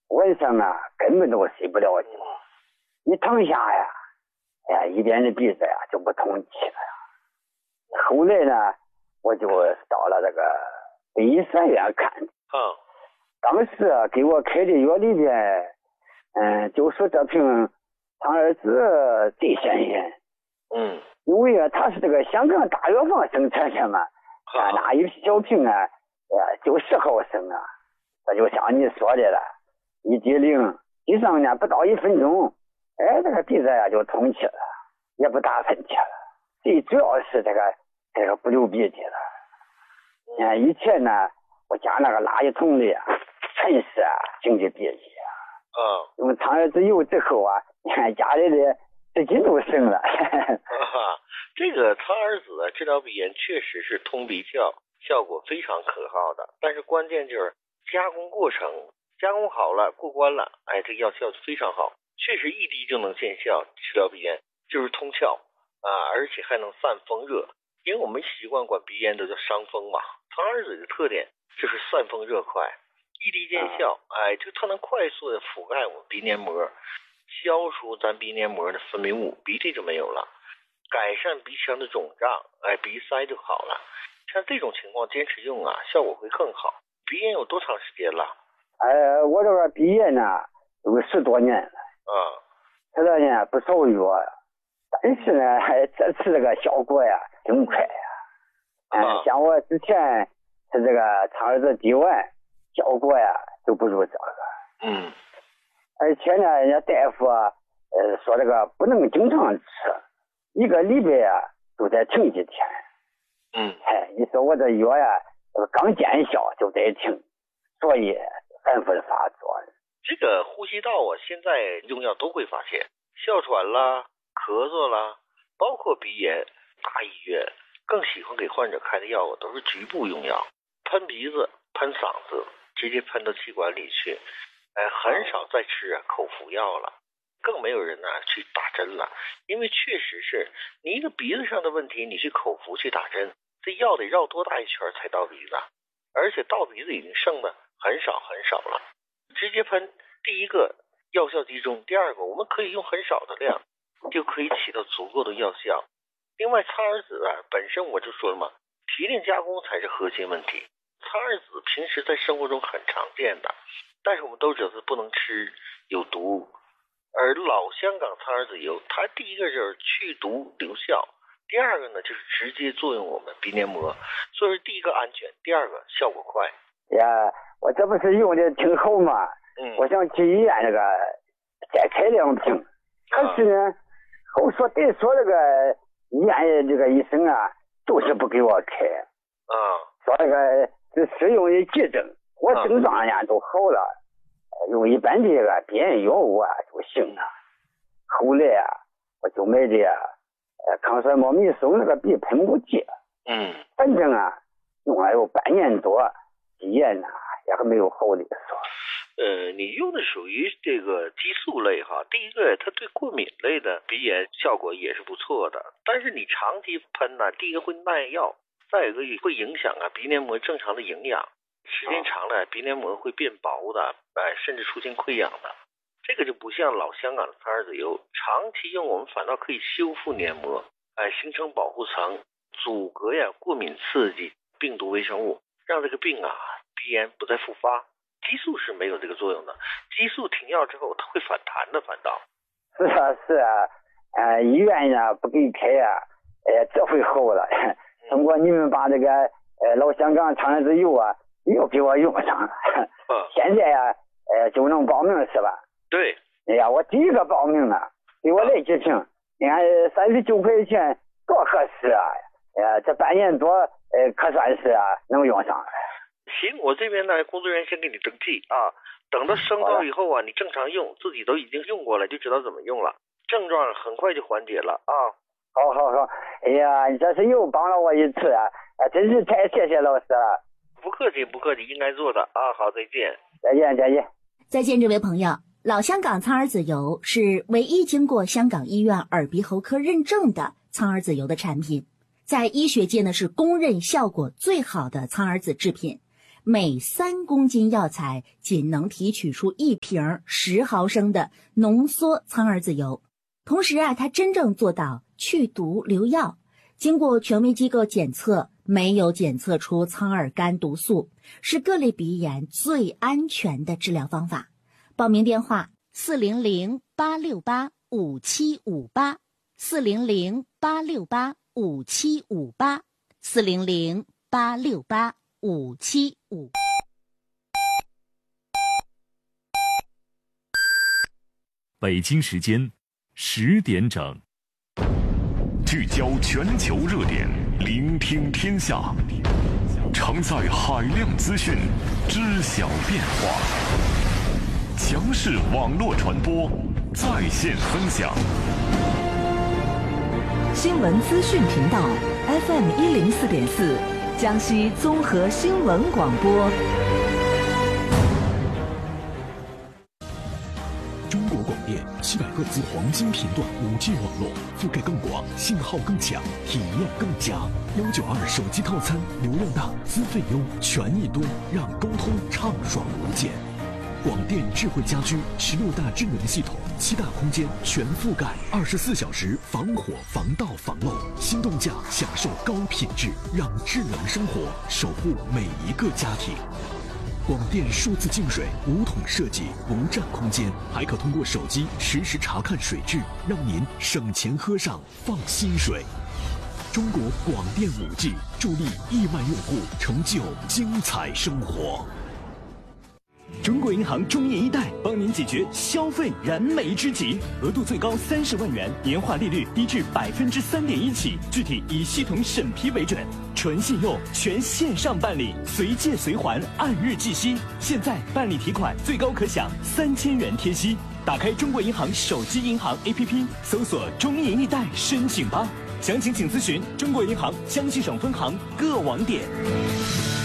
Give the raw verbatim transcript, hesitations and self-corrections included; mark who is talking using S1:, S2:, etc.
S1: 晚上啊根本都睡不了觉，一躺下呀，哎呀，一边的鼻子呀就不通气了呀。后来呢，我就到了这个北医三院看。
S2: 啊，
S1: 当时啊给我开的药里边，嗯，就说这瓶苍耳子最新鲜。
S2: 嗯，
S1: 因为啊，它是这个香港大药房生产的嘛，啊，那一小瓶啊，呃，就十毫升啊，这就像你说的了，一滴灵，滴上呢不到一分钟，哎，这个鼻子呀就通气了，也不打喷嚏了，最主要是这个这个不流鼻涕了。嗯，以前呢，我家那个垃圾桶里啊，全是啊清的鼻涕啊。
S2: 嗯，
S1: 用苍耳子油之后啊，你看家里的资金都省了。
S2: 啊，这个苍耳子治疗鼻炎确实是通鼻窍，效果非常可靠的。但是关键就是加工过程，加工好了过关了，哎，这个药效非常好，确实一滴就能见效，治疗鼻炎就是通窍啊，而且还能散风热。因为我们习惯管鼻炎都叫伤风嘛，苍耳子的特点就是散风热快，一滴见效，哎，就它能快速的覆盖我们鼻黏膜，消除咱鼻黏膜的分泌物，鼻涕就没有了，改善鼻腔的肿胀，哎，鼻塞就好了。像这种情况坚持用啊，效果会更好。鼻炎有多长时间了？
S1: 呃，我这个鼻炎呢有十多年了，
S2: 啊，
S1: 吃了呢不少药，但是呢，还这次这个效果呀挺快呀。嗯、呃，像我之前吃这个苍耳子滴丸，效果呀都不如这个。
S2: 嗯。
S1: 而且呢，人家大夫啊，呃，说这个不能经常吃，一个礼拜啊都得停几天。
S2: 嗯。
S1: 哎，你说我这药呀，刚见效就得停，所以反复的发作。
S2: 这个呼吸道啊，现在用药都会发现，哮喘啦、咳嗽啦，包括鼻炎，大医院更喜欢给患者开的药物都是局部用药，喷鼻子、喷嗓子，直接喷到气管里去。哎，很少再吃啊口服药了，更没有人呢、啊、去打针了，因为确实是你一个鼻子上的问题，你去口服去打针，这药得绕多大一圈才到鼻子，而且到鼻子已经剩的很少很少了。直接喷，第一个药效集中，第二个我们可以用很少的量，就可以起到足够的药效。另外，苍耳子啊本身我就说了嘛，提炼加工才是核心问题。苍耳子平时在生活中很常见的。但是我们都知道它不能吃，有毒。而老香港苍耳子油，它第一个就是去毒留效，第二个呢就是直接作用我们鼻黏膜，所以说第一个安全，第二个效果快。
S1: 呀，我这不是用的挺好嘛，嗯，我想去医院那个再开两瓶，可是呢，后说得说这个医院这个医生啊，就是不给我开，
S2: 啊、嗯，
S1: 说这个是适用于急症。我症状呀都好了，用一般的这个鼻炎药物啊就行了。后来啊，我就买的呃抗衰莫米松那个鼻喷雾剂，
S2: 嗯，
S1: 反正啊用了有半年多，鼻炎呐也还没有好的说。
S2: 呃，你用的属于这个激素类哈，第一个它对过敏类的鼻炎效果也是不错的，但是你长期喷呢，第一个会耐药，再有一个会影响啊鼻黏膜正常的营养。时间长了，鼻黏膜会变薄的，哎，甚至出现溃疡的。这个就不像老香港的苍耳子油，长期用我们反倒可以修复黏膜，哎，形成保护层，阻隔呀过敏刺激、病毒微生物，让这个病啊鼻炎不再复发。激素是没有这个作用的，激素停药之后它会反弹的，反倒。
S1: 是啊是啊，呃，医院呀不给开呀，哎，这回好了。通过你们把这个呃老香港苍耳子油啊。又给我用上了，
S2: 嗯，
S1: 现在呀、啊，呃，就能报名是吧？
S2: 对。
S1: 哎呀，我第一个报名了，给我来几瓶，你看三十九块钱多合适啊！呃，这半年多，呃，可算是啊能用上了。
S2: 行，我这边呢，工作人员先给你登记啊，等到生效以后啊，你正常用，自己都已经用过了，就知道怎么用了，症状很快就缓解了啊。
S1: 好好好，哎呀，你这是又帮了我一次啊，啊，真是太谢谢老师了。
S2: 不客气，不客气，应该做的啊。好，再见，
S1: 再见，再见，
S3: 再见，这位朋友。老香港苍耳子油是唯一经过香港医院耳鼻喉科认证的苍耳子油的产品，在医学界呢是公认效果最好的苍耳子制品， 每三公斤药材仅能提取出一瓶十毫升的浓缩苍耳子油。同时啊，它真正做到去毒留药。经过权威机构检测，没有检测出苍耳苷毒素，是各类鼻炎最安全的治疗方法。报名电话四零零八六八五七五八，四零零八六八五七五八，四零零八六八五七五。
S4: 北京时间十点整，聚焦全球热点，聆听天下，承载海量资讯，知晓变化。强势网络传播，在线分享。
S5: 新闻资讯频道 F M 一零四点四，江西综合新闻广播。
S6: 中国广电七百赫兹黄金频段五 G 网络，覆盖更广，信号更强，体验更佳。幺九二手机套餐，流量大，资费优，权益多，让沟通畅爽无间。广电智慧家居十六大智能系统，七大空间全覆盖，二十四小时防火防盗防漏，心动价享受高品质，让智能生活守护每一个家庭。广电数字净水无桶设计，无占空间，还可通过手机实时查看水质，让您省钱喝上放心水。中国广电五 G 助力亿万用户成就精彩生活。
S7: 中国银行中银一贷帮您解决消费燃眉之急，额度最高三十万元，年化利率低至百分之三点一起，具体以系统审批为准，纯信用，全线上办理，随借随还，按日计息。现在办理提款最高可享三千元贴息。打开中国银行手机银行 A P P， 搜索中银一贷申请吧。详情请咨询中国银行江西省分行各网点。